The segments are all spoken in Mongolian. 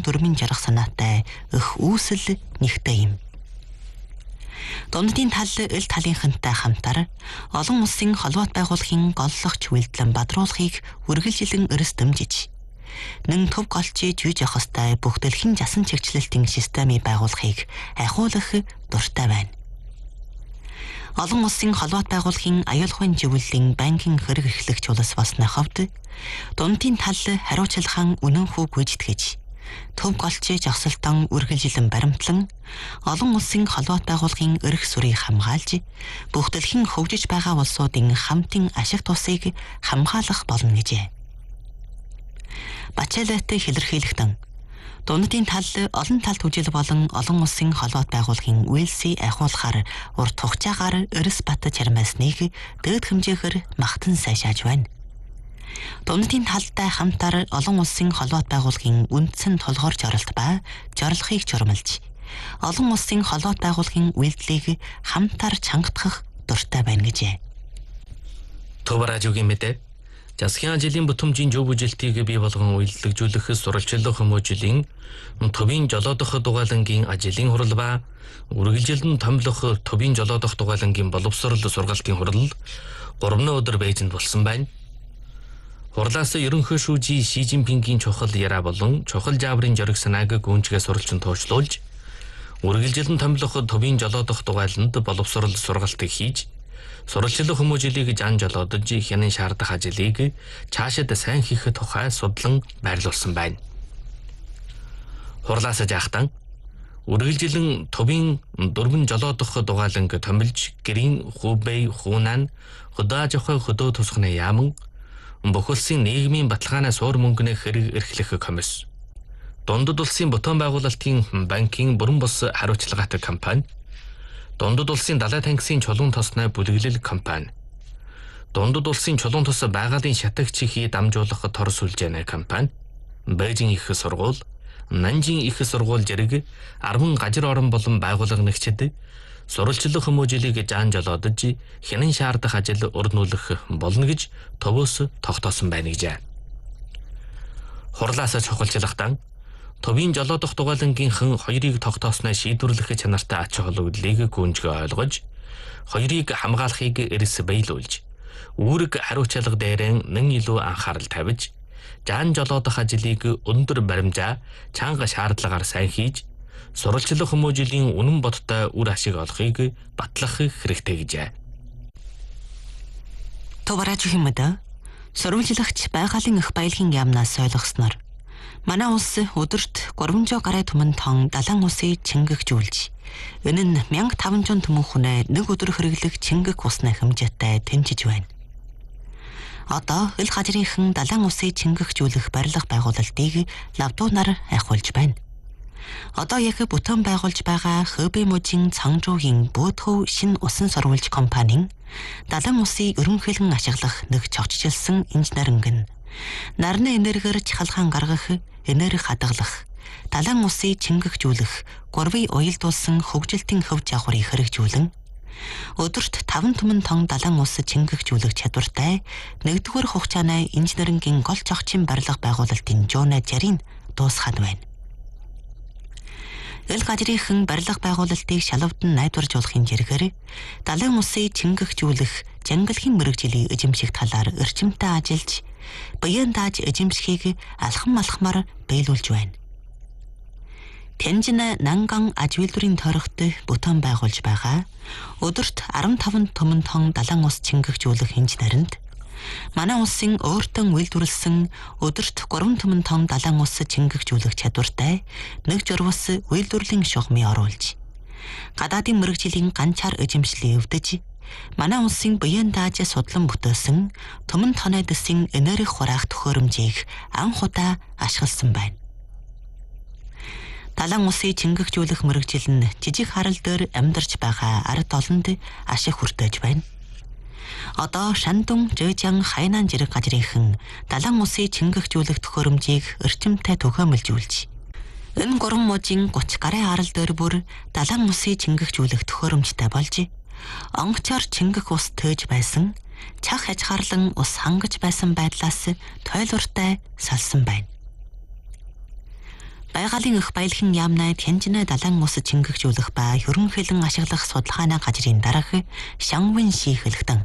төрмийн жаргах санаатай өх үүсэл нэгтэй юм. Дундын тал эл талынхантай хамтар олон улсын холбоот байгууллагын голлогч үйлдэлэн бадруулахыг үргэлжилэн өрс дэмжиж, нэн төв голчиж юж явах ёстой бүх дэлхийн жасан чигчлэлтийн системийг байгуулахыг ахиулах дуртай байна. Олон улсын холбоот байгууллагын аюулгүйн живлэлийн банкын хэрэг эрхлэгч улс болсны хувьд дундын тал хариуцлагаан үнэнхүү гүйцэтгэж, төв голчиж жагсалтан үргэлжилэн баримтлан олон улсын холбоот байгууллагын эрх сүрийг хамгаалж, бүх дэлхийн хөгжиж байгаа улсуудын хамтын ашиг тусыг хамгаалах болно гэжээ. Бачелет хэлэрхийлэхдээ дундын тал олон талт хүжил болон олон улсын холбоот байгууллагын үйлсийг ахиулахаар урт хугацаагаар эрс бат чармаасныг дээд хэмжээгээр магтан сайшааж байна. Дундын талтай хамтар олон улсын холбоот байгууллагын үндсэн толгоор жоролт ба жорлохыг журмалж, олон улсын холбоот байгууллагын үйлдэлийг хамтар чангатгах дуртай байна гэжээ. Төвраажуугийн мэдээ засгийн жилийн бүтэмжийн зөв бүжэлтийг бий болгон үйлдвэрлэгжүүлэх сурвалжлах хүмүүжлийн төвийн жолоодох дугаалангийн ажлын хурал ба үргэлжилэн томлох төвийн жолоодох дугаалангийн боловсрол сургалтын хурал 3 өдөр Бээжинд болсон байна. Хурлаас ерөнхий шүүжи Ши Жинпингийн чухал яраа болон чухал жааврын жориг санааг гүнжгээ сурвалжин тоочлуулж, үргэлжилэн томлох төвийн жолоодох дугааланд боловсрол сургалтыг хийж, сурвалжлах хүмүүжлийг жан жолоодож хянан шаардах ажлыг цаашид сайн хийх тухай судлан байрлуулсан байна. Хурлаас жаахтан үргэлжилэн төвийн 4 жолоодох дугааланг томилж, гэрийн Хубэй, Хунан, Хөдөөжохой хөдөө тусганы яаман бүх улсын нийгмийн баталгаанаас уур мөнгөний хэрэг эрхлэх комисс, дундад улсын бутуун байгуулалтын банкын бүрэн бус хариуцлагатай компани, дундад улсын далай танксын чулуун тосны бүлэглэл компани, дундад улсын чулуун тос байгалийн шатагч чихийг дамжуулах тор сүлжээний компани, Бээжин их сургууль, Нанжин их сургууль зэрэг 10 газар орон болон байгууллага нэгчид сурвалжлах хүмүүжлийг жан жолоодож хянан шаардах ажил өрнүүлэх болно гэж төвөөс тогтоосон байна гэжээ. Хурлаас чухалчлахтан төвийн жолоодох дугаалангийнхан хоёрыг тогтоосноо шийдвэрлэх чанартай ач холбогдлыг гүнжгээ ойлгож, хоёрыг хамгаалахыг эрс биелүүлж, үүрэг хариуцлага дээрэн нэн илүү анхаарал тавьж, жан жолоодох ажлыг өндөр баримжаа чанга шаардлагаар сайн хийж, сурвалжлах хүмүүжлийн үнэн бодтой үр ашиг олохыг батлах хэрэгтэй гэжээ. Төвраажуугийн мэдээ сурвалжлагч байгалийн их баялагын яамнаас ойлгосноор манай улс өдөрт 300 гаруй түмэн тонн далайн усыг чингэгжүүлж, энэ нь 1500 түмэн хүнээ нэг өдөр хэрэглэх чингэг усны хэмжээтэй тэмцэж байна. Одоо эл газрынхан далайн усыг чингэгжүүлэх барилга байгуулалтыг лавдуунаар ахиулж байна. Одоо яг бүтэн байгуулж байгаа Хөбэй мужийн Цангжуугийн Бөөдхөв шин усан сурвалж компанийн далайн усыг ерөнхийлөн ашиглах нэг чогчжилсан инженеринг, нарны энергиэр чахалгаан гаргах, энерги хадгалах, далайн усыг чингэгжүүлэх, гурвын уялдуулсан хөгжилтийн хөв жагварыг хэрэгжүүлэн өдөрт 5 түмэн тонн далайн ус чингэгжүүлэх чадвартай 1-р хугацааны инженерингийн гол цогцын барилга байгуулалтын Жона Жарин дуусгаад байна. Эл газрынхан барилга байгуулалтыг шалавдан найдваржуулахын зэрэгээр далайн усыг чингэгжүүлэх жангалгийн мэргэжлийн эзэмших талаар эрчимтэй ажиллаж, баян дааж эзэмшихийг алхам алхмаар биелүүлж байна. Тянжин Нанган аж үйлдвэрийн тойрогт бүтэн байгуулж байгаа өдөрт 15 түмэн тонн далайн ус чингэгжүүлэх инженеринд манай улсын өөртөө үйлдвэрлэсэн өдөрт 3 түмэн тонн далайн ус чингэгжүүлэх чадвартай нэг журвас үйлдвэрлэлийн шугамыг оруулж, гадаадын мэргэжлийн ганцаар эзэмшлийг өвдөж, манай улсын баян дааж судлан бүтээсэн түмэн тонны дэсийн энерги хураах төхөөрөмжийг анх удаа ашигласан байна. Далайн усыг чингэгжүүлэх мэргэжил нь жижиг харал дээр амьдарч байгаа ард олонд ашиг хүртэж байна. Одоо Шандун, Жэжан, Хайнан зэрэг газрынхан далайн усыг чингэгжүүлэх төхөөрөмжийг эрчимтэй төгөөмөлжүүлж, энэ 3 мужийн 30 гаруй арал дээр бүр далайн усыг чингэгжүүлэх төхөөрөмжтэй болж, онгоцоор чингэх ус төөж байсан, чах хязгаарлан ус хангаж байсан байдлаас тойлууртай салсан байна. Байгалийн их баялагын яамнай Тяньжинай далайн ус чингэгжүүлэх ба ерөнхийлөн ашиглах судалгааны газрын дарга Шангвин Ши хэлэхдээ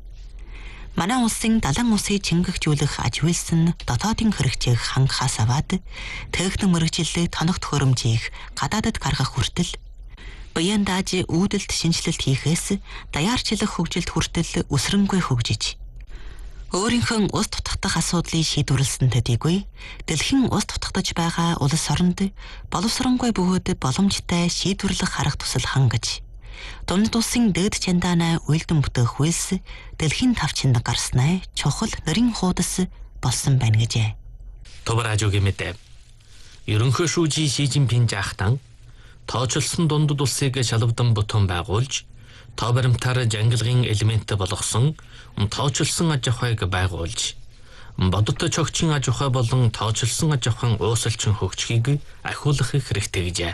манай улсын далайн усыг чингэгжүүлэх ажиглалс нь дотоодын хэрэгцээг хангахаас аваад техник мэргэжиллийг тоног төхөөрөмжийг гадаадд гаргах хүртэл баян дааж үүдэлт шинжилэлт хийхээс даяарчлах хөгжилд хүртэл өсрөнгүй хөгжиж өөрийнхөө ус тутагдах асуудлыг шийдвэрлсэн төдийгүй дэлхийн ус тутагдаж байгаа улс оронд боловсронгүй бөгөөд боломжтой шийдвэрлэх арга тусал хангаж Дунд улсын дээд чандаанаа уйлдан бүтээх үйлс дэлхийн тавчинд гарснаа чухал нарийн хуудас болсон байна гэжээ. Товаражуугийн мэдээ. Ерөнхий шүүжи Ши Жинпин жаахтан тооцолсон дундад улсыг шалавдан бутуун байгуулж тоо баримтаар жангилгын элемент болгосон тооцолсон аж ахуйг байгуулж бодиттой чогчийн аж ахуй болон тооцолсон аж ахуйн уусалчин хөгжихийг ахиулах хэрэгтэй гэжээ.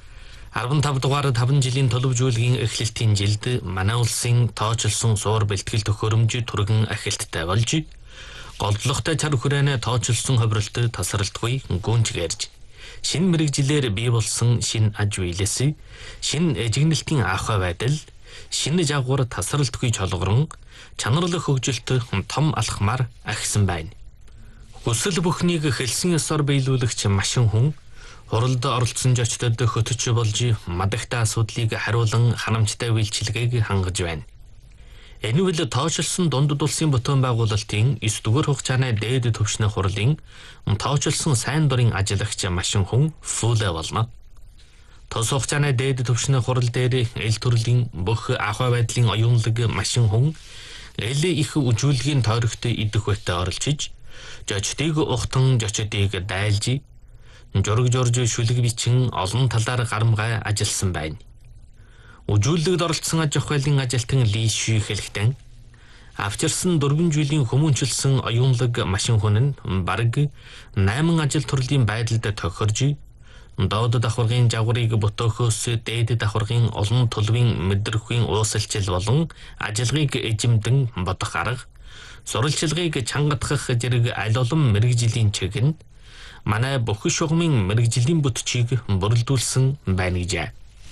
15 дугаар 5 жилийн төлөвжүүлгийн эхлэлтийн жилд манай улсын тооцолсон суур бэлтгэл төхөөрөмж түргэн ахилттай болж голдлоготой чар хүрээнэ тооцолсон ховролт тасралтгүй гүнж гэрж шинэ мэрэгжилээр бий болсон шинэ аж үйлээс шинэ эжигнэлтийн ахуй байдал шинэ жагвар тасралтгүй чолгорон чанарлах хөгжилт том алхмаар ахисан байна. Хүсэл бүхнийг хэлсэн ёсоор биелүүлэгч машин хүн хуралд оролцсон жочдод хөтөч болж мадагтай асуудлыг хариулан ханамжтай үйлчилгээг хангаж байна. Энэ үйл тооцолсон дундад улсын бутуун байгуулалтын 9 дугаар хугацааны дээд түвшний хурлын тооцолсон сайн дурын ажиллагч машин хүн Фулэ болно. Тос хугацааны дээд түвшний хурал дээр эл төрлийн бүх ахуй байдлын оюунлаг машин хүн эл их үжүүлгийн тойрогт идэх байтай оролцож жочдыг ухтан жочдыг дайлж жург жорж шүлэг бичин олон талаар гарамгай ажилласан байна. Үжүүлэгд оролцсон аж ахуйлын ажилтан Ли Ши хэлэхдээ авчирсан 4 жилийн хүмүүнчилсэн оюунлаг машин хүн нь бараг 8 ажил төрлийн байдалд тохирж доод давхаргын жагварыг ботохоос дээд давхаргын олон төлөвийн мэдрэхүйн уусалчил болон ажиллагааг эжимдэн бодох арга сурвалжлагыг чангадах зэрэг аль олон мэрэгжлийн чиг нь манай бүх шугамын мэрэгжлийн бүтчийг бүрэлдүүлсэн байна гэжээ.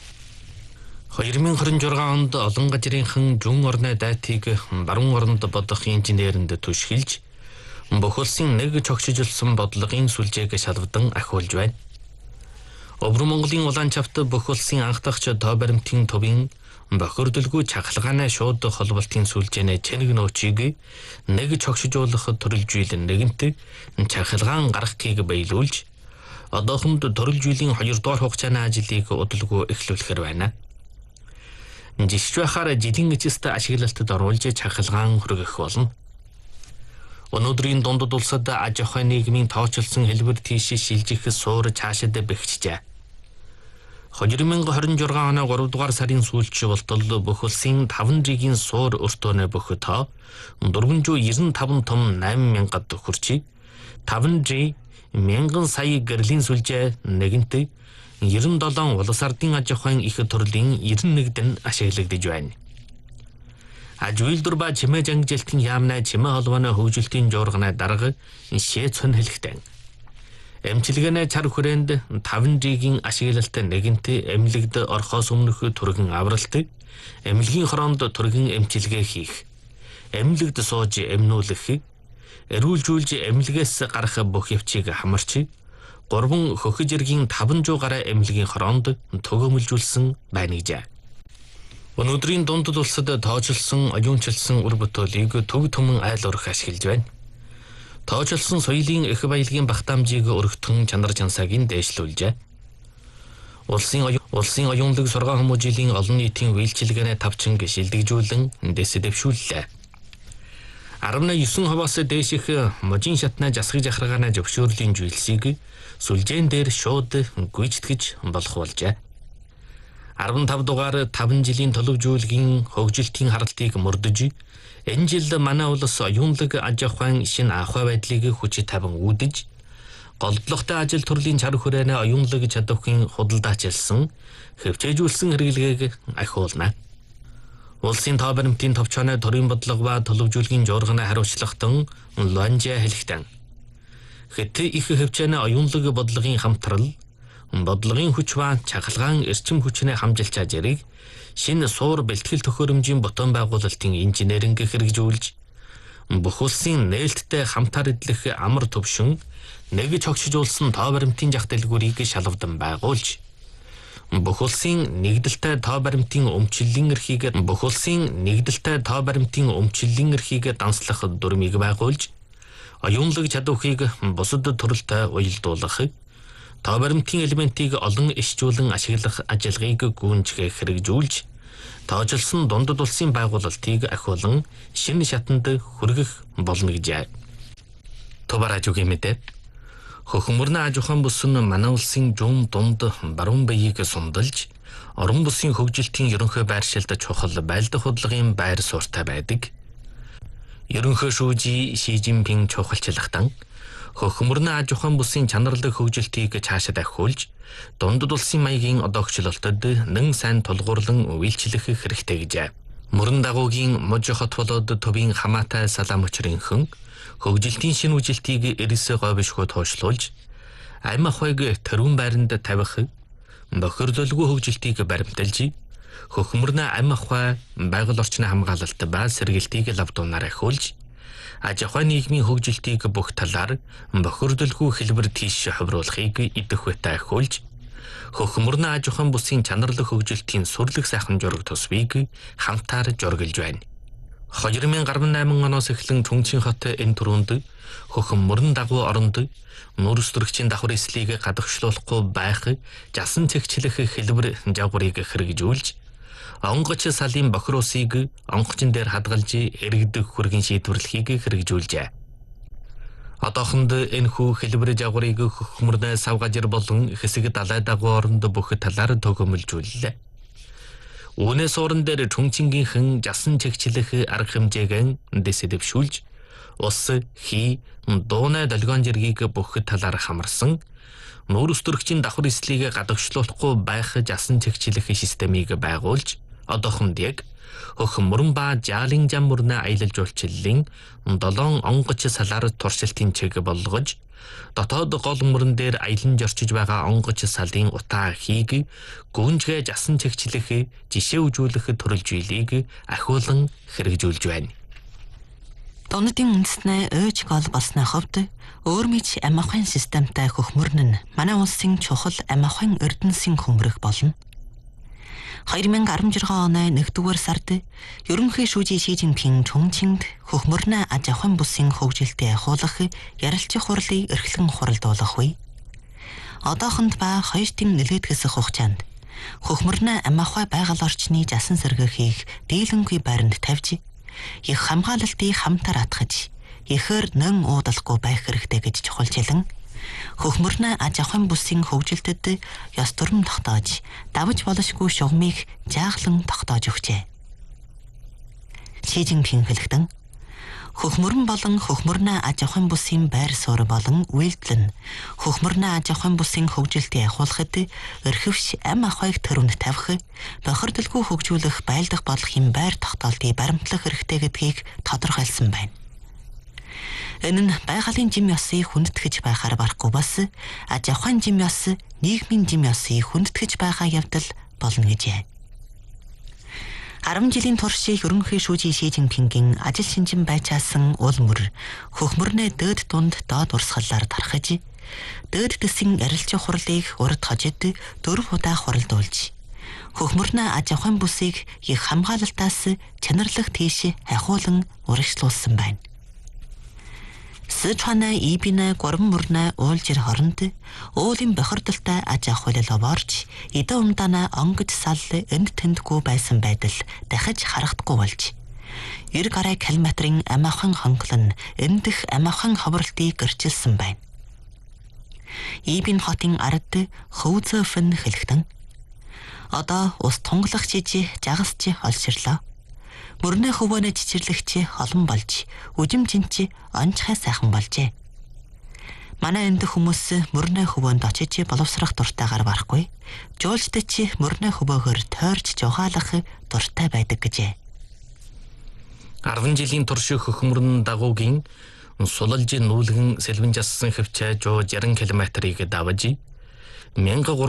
2026 онд олон газрынхан зүүн орны дайтыг баруун оронд бодох инженеринд түшгэлж бүх улсын нэг чогшижилсан бодлогын сүлжээг шалвдан ахиулж байна. Өвөр Монголын улаан чавт бүх улсын анх дахь тоо баримтын төвийн бохирдолгүй чахалгааны шууд холболтын сүлжээний чэнэг нөөцийг нэг чогшижуулах төрөлжил нэгэнт чахалгаан гаргахыг биелүүлж одоохонд төрөлжилийн 2 дугаар хугацааны ажлыг удалгүй эхлүүлэхээр байна. Жишж байхаар жилийн эцэст ашиглалтад оруулж чахалгаан хүргэх болно. Өнөөдрийн дундад улсад аж ахуй нийгмийн тооцолсон хэлбэр тийш шилжих суур цаашид бэхжижээ. 2026 оны 3 дугаар сарын сүүлч болтол бүх улсын 5 жилийн суур өртөөний бүх тоо 495 том 8000-ад хүрч 5 жи 1000 сая гэрлийн сүлжээ нэгэнт 97 улс ардын аж ахуйн их төрлийн 91-д ашиглагдж байна. Аж үйлдвэр ба чимээ жангилтын яамнай чимээ холбооны хөгжилтийн жуурганы дарга Шэцэн хэлэхдээ эмчилгээний чар хүрээнд 5 жилийн ашиглалт нэгэнт эмнэлэгд орхоос өмнөх түргэн авралт, эмнэлгийн хороонд түргэн эмчилгээ хийх, эмнэлэгд сууж эмнүүлэх, эрүүлжүүлж эмнэлгээс гарах бүх явцыг хамарч 3 хөхөж иргийн 500 гаруй эмнэлгийн хороонд төгөөмөлжүүлсэн байна гэжээ. Өнөөдрийн дундад улсад тооцолсон оюунчилсан үр бүтээлийг төв төмөн айл урах ашиглаж байна. Тооцолсон соёлын их баялагын багтаамжийг өргөтгөн чанар чансаагийн дээшлүүлжээ. Улсын оюунлаг сургаан хүмүүжлийн олон нийтийн үйлчилгээний тавчинг шилдэгжүүлэн дэвшүүллээ. 19%-аас дээших можийн шатны засгыг жахаргааны зөвшөөрлийн зүйлсийг сүлжээн дээр шууд гүйцэтгэж болох болжээ. 15 дугаар 5 жилийн төлөвжүүлгийн хөгжилтийн харалтыг мөрдөж энэ жил манай улс оюунлаг аж ахуйн шинэ ахуй байдлыг хүч тавин үүдэж голдлоготой ажил төрлийн чар хүрээний оюунлаг чадварын худалдаачилсан хөвчээжүүлсэн хэрэглэгийг ахиулна. Улсын тоо баримтын товчооны төрийн бодлого ба төлөвжүүлгийн жуурганы хариуцлагатан Луанжа хэлэхдээ хэт их хөвчөөний оюунлаг бодлогын хамтрал бодлогын хүч ба чагалгаан эрчим хүчний хамжилт чажрыг шинэ суур бэлтгэл төхөөрөмжийн ботон байгуулалтын инженеринг хэрэгжүүлж бүх улсын нээлттэй хамтаар эдлэх амар төвшин нэгж хогшижуулсан тоо баримтын жах дэлгүүрийг шалгавдан байгуулж бүх улсын нэгдэлтэй тоо баримтын өмчлөлийн эрхийг данслах дүрмийг байгуулж оюунлаг чадварыг бусад төрөлтэй уялдуулах тоо баримтын элементийг олон ишжүүлэн ашиглах ажиллагааг гүйцэтгэх хэрэгжүүлж тоожлсон дундад улсын байгуулалтыг ахиулан шинэ шатанд хүргэх болно гэжээ. Товар ажуугийн мэдээ хөхмөрнө аж ахуйн бүс нь манай улсын жуум дунд баруун баяийг сумдалж орон бүсийн хөгжилтийн ерөнхий байршилд чухал байлдах хөдөлгөөний байр суурьтай байдаг. Ерөнхий шүүжи Ши Жинпин чухалчлагтан хөхмөрнө аж ахуйн бүсийн чанарлаг хөгжилтийг цаашаа дахиулж дундад улсын маягийн одоогчлолтод нэн сайн тулгуурлан үйлчлэх хэрэгтэй гэжээ. Мөрөн дагуугийн мужи хот болоод төвийн хамаатай салаам өчрөнхөн хөгжилтийн шинэ үжилтийг эрс говьшгүй тоошлуулж амь ахуйг тэрүүн байранд тавих бохирдолгүй хөгжилтийг баримталж хөхмөрнө амь ахуй байгаль орчны хамгаалалт ба сэргээлтийг лавдуунаар ахиулж аж ахуй нийгмийн хөгжилтийг бүх талаар бохирдолгүй хэлбэр тийш ховруулахыг идэх байтаа ахиулж хөхмөрнө аж ахуйн бүсийн чанарлаг хөгжилтийн сүрлэг сайхан жураг тусвыг хамтаар жургалж байна. 2018 оноос эхлэн Чүнцийн хот энэ түрүүнд хөхмөрн дагуу оронд нүүрс төрөгчийн давхар эслийг гадагшлуулахгүй байх жасан цэгчлэх хэлбэр жагварыг хэрэгжүүлж онгоч салын бохир усыг онгочин дээр хадгалж эргдэг хүргийн шийдвэрлэхийг хэрэгжүүлжээ. Одоохонд энэ хүү хэлбэр жагварыг хөхмөрнө савгажир болон хэсэг далай дагуу оронд бүх талаар төгөөмөлжүүллээ. Үүнээс уран дээр Чүнцингийнхэн жасан чигчлэх арга хэмжээг дэвшүүлж ус, хий, дуунай долгион жиргийг бүх талаар хамарсан нүүрс төрөгчийн давхар эслийг гадагшлуулахгүй байх жасан чигчлэх системийг байгуулж одоохонд яг хөхмөрн ба жаалын зам мөрнө аялал жуулчлалын 7 онгоч салаар туршилтын чиг болгож дотоод гол мөрөн дээр аялан зорчиж байгаа онгоч салын утаа хийг гүнжгэ жасан чигчлэх жишээ үзүүлэх төрөлжүүлийг ахиулан хэрэгжүүлж байна. Дундын үндэснээ өөж гол болсны хувьд өөрмөж амь ахуйн системтэй хөхмөрн нь манай улсын чухал амь ахуйн эрдэнэсийн хөмрөх болно. 2016 оны 1-р сард ерөнхий шүүжи Ши Жинпин Чүнцинд хөхмөрнө аж ахуйн бүсийн хөгжилтийг ахиулах ярилцах хурлыг эрхлэн хуралдуулах үе. Одоохонд ба хоёртын нэлээдгэсэх хугацаанд хөхмөрнө амь ахуй байгаль орчны жасан сэргээхийг дийлэнгүй байранд тавьж их хамгаалалтыг хамтар атгаж ихээр нэн уудалгүй байх хэрэгтэй гэж чухалчилан хөхмөрнө аж ахуйн бүсийн хөгжилтэд ёс дүрм тогтоож давж болошгүй шугамыг жааглан тогтоож өгчээ. Ши Жинпин хэлэхдээ хөхмөрн болон хөхмөрнө аж ахуйн бүсийн байр суурь болон үйлдэл нь хөхмөрнө аж ахуйн бүсийн хөгжилтийг ахиулахад өрхөвш амь ахуйг төрөнд тавих, бохирдолгүй хөгжүүлэх байлдах бодлогын байр тогтоолтыг баримтлах хэрэгтэй гэдгийг тодорхойлсон байна. Энэ нь байгалийн жим ёсыг хүндэтгэж байхаар барахгүй бас аж ахуйн жим ёс, нийгмийн жим ёсыг хүндэтгэж байгаа явдал болно гэжээ. 10 жилийн турш ерөнхий шүүжи Ши Жинпингийн ажил шинжин байчаасан уул мөр хөхмөрнө дээд дунд доод урсгалаар тархаж дээд дэсийн арилжих хурлыг урд хожид 4 удаа хуралдуулж хөхмөрнө аж ахуйн бүсийг их хамгаалалтаас чанарлах тийш ахиулан урагшлуулсан байна. Сычуаны Ибинэ Гормөрнө уулжир хоронд уулын бохирдолтой аж ахуйлал овоорч эдэн умдаана онгож сал энд тэндгүй байсан байдал дахиж харагдахгүй болж 90 км-ийн амь ахуйн хонглон эндх амь ахуйн ховролтыг гэрчилсэн байна. Ибин хотын ард хөвзөфн хэлэхдээ одоо ус тунгалах жижи жагасч олширлоо. Мөрнө хөвөнө чичирлэгч олон болж үжимжинч онцгой сайхан болжээ. Манай энд хүмүүс мөрнө хөвөнд очиж боловсрох дуртайгаар барахгүй. Жуулчдч мөрнө хөвөөгөр тойрч жугаалах дуртай байдаг гэжээ. 10 жилийн турш хөхмөрн дагуугийн сулалж нүүлгэн сэлбэн жассан хөвчөө 60 км-ыг давж 1300